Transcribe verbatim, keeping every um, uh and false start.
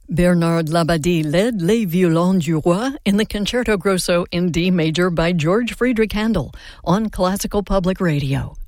Bernard Labadie led Les Violons du Roi in the Concerto Grosso in D major by George Friedrich Handel on Classical Public Radio.